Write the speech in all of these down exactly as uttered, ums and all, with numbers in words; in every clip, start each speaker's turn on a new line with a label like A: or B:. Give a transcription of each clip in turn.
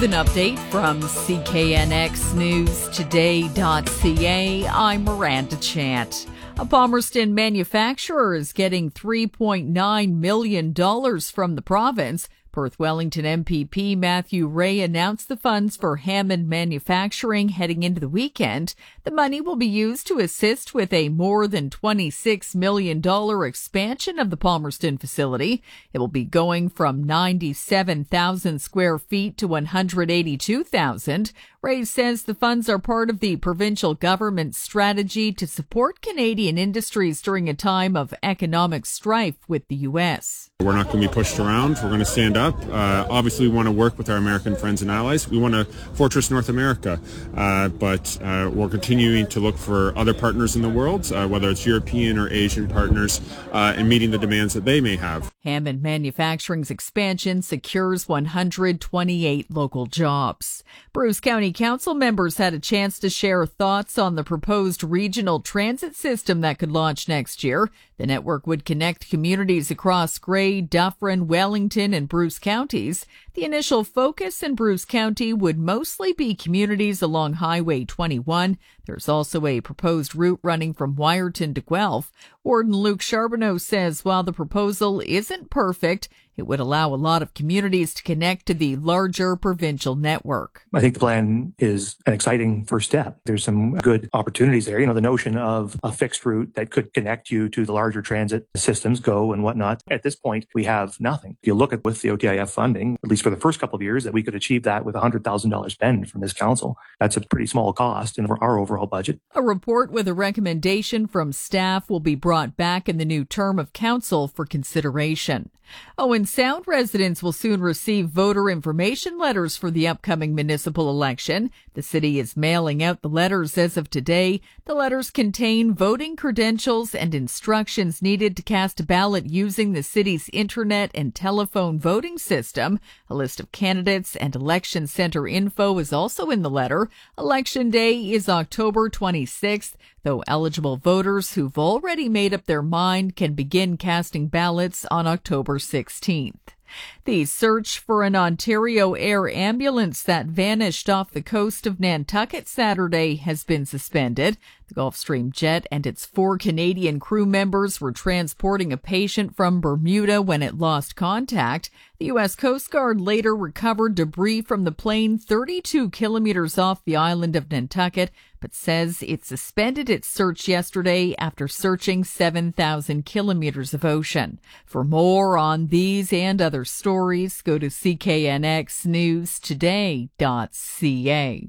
A: With an update from C K N X News Today dot C A, I'm Miranda Chant. A Palmerston manufacturer is getting three point nine million dollars from the province. Perth Wellington M P P Matthew Ray announced the funds for Hammond Manufacturing heading into the weekend. The money will be used to assist with a more than twenty-six million dollars expansion of the Palmerston facility. It will be going from ninety-seven thousand square feet to one hundred eighty-two thousand. Ray says the funds are part of the provincial government's strategy to support Canadian industries during a time of economic strife with the U S.
B: We're not going to be pushed around. We're going to stand up. Uh, obviously, we want to work with our American friends and allies. We want to fortress North America, uh, but uh, we're continuing to look for other partners in the world, uh, whether it's European or Asian partners, uh, and meeting the demands that they may have.
A: Hammond Manufacturing's expansion secures one hundred twenty-eight local jobs. Bruce County Council members had a chance to share thoughts on the proposed regional transit system that could launch next year. The network would connect communities across Grey, Dufferin, Wellington, and Bruce counties. The initial focus in Bruce County would mostly be communities along Highway twenty-one. There's also a proposed route running from Wyerton to Guelph. Warden Luke Charbonneau says while the proposal isn't perfect, it would allow a lot of communities to connect to the larger provincial network.
C: I think the plan is an exciting first step. There's some good opportunities there. You know, the notion of a fixed route that could connect you to the larger transit systems, GO and whatnot. At this point, we have nothing. If you look at with the O T I F funding, at least for the first couple of years, that we could achieve that with a one hundred thousand dollars spend from this council. That's a pretty small cost in our overall budget.
A: A report with a recommendation from staff will be brought back in the new term of council for consideration. Owen Sound residents will soon receive voter information letters for the upcoming municipal election. The city is mailing out the letters as of today. The letters contain voting credentials and instructions needed to cast a ballot using the city's internet and telephone voting system. A list of candidates and election center info is also in the letter. Election day is October twenty-sixth, though eligible voters who've already made up their mind can begin casting ballots on October sixteenth. The search for an Ontario Air ambulance that vanished off the coast of Nantucket Saturday has been suspended. The Gulfstream jet and its four Canadian crew members were transporting a patient from Bermuda when it lost contact. The U S Coast Guard later recovered debris from the plane thirty-two kilometers off the island of Nantucket, but says it suspended its search yesterday after searching seven thousand kilometers of ocean. For more on these and other stories, go to C K N X News Today dot C A.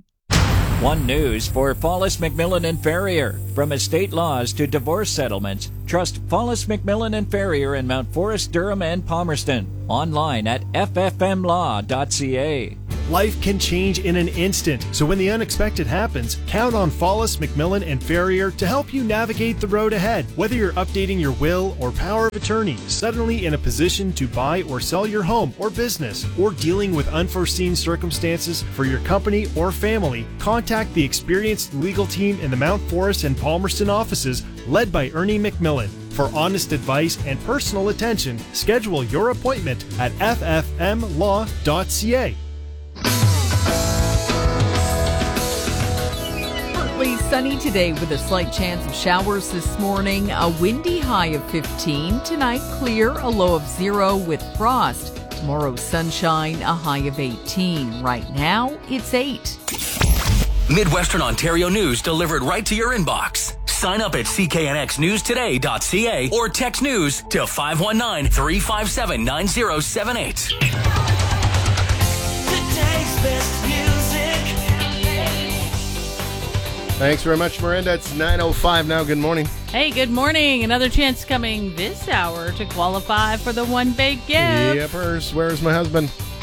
D: One News for Follis McMillan and Ferrier. From estate laws to divorce settlements, trust Follis McMillan and Ferrier in Mount Forest, Durham, and Palmerston. Online at F F M law dot C A.
E: Life can change in an instant, so when the unexpected happens, count on Follis, McMillan, and Ferrier to help you navigate the road ahead. Whether you're updating your will or power of attorney, suddenly in a position to buy or sell your home or business, or dealing with unforeseen circumstances for your company or family, contact the experienced legal team in the Mount Forest and Palmerston offices led by Ernie McMillan. For honest advice and personal attention, schedule your appointment at F F M law dot C A.
A: Partly sunny today with a slight chance of showers this morning. A windy high of fifteen. Tonight, clear, a low of zero with frost. Tomorrow, sunshine, a high of eighteen. Right now, it's eight.
F: Midwestern Ontario news delivered right to your inbox. Sign up at C K N X News Today dot C A or text news to five one nine, three five seven, nine zero seven eight.
G: Today's best music.
H: Thanks very much, Miranda. It's nine oh five now. Good morning.
I: Hey, good morning. Another chance coming this hour to qualify for the one big gift.
H: Yep, where's, where's my husband?